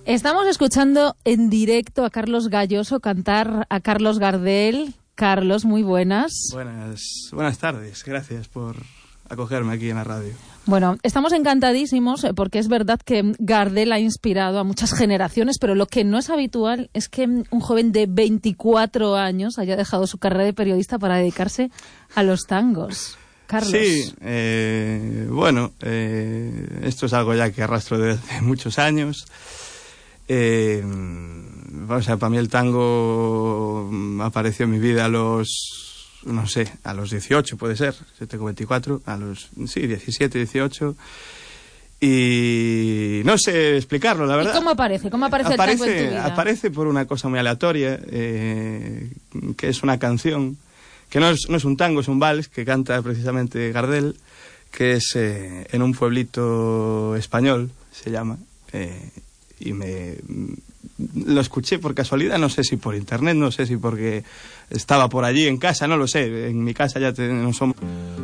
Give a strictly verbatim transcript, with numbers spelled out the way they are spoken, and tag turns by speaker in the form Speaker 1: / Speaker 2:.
Speaker 1: Estamos escuchando en directo a Carlos Galloso cantar a Carlos Gardel. Carlos, muy buenas.
Speaker 2: Buenas, buenas tardes. Gracias por acogerme aquí en la radio.
Speaker 1: Bueno, estamos encantadísimos porque es verdad que Gardel ha inspirado a muchas generaciones, pero lo que no es habitual es que un joven de veinticuatro años haya dejado su carrera de periodista para dedicarse a los tangos. Carlos.
Speaker 2: Sí, eh, bueno, eh, esto es algo ya que arrastro desde muchos años. Eh, o sea, para mí el tango apareció en mi vida a los, no sé, a los dieciocho puede ser, yo tengo veinticuatro, a los, sí, diecisiete, dieciocho, y no sé explicarlo, la verdad.
Speaker 1: ¿Y cómo aparece? ¿Cómo aparece,
Speaker 2: aparece
Speaker 1: el tango en tu vida?
Speaker 2: Aparece por una cosa muy aleatoria, eh, que es una canción, que no es, no es un tango, es un vals, que canta precisamente Gardel, que es eh, en un pueblito español, se llama, eh, y me lo escuché por casualidad, no sé si por internet, no sé si porque estaba por allí en casa, no lo sé, en mi casa ya te, no somos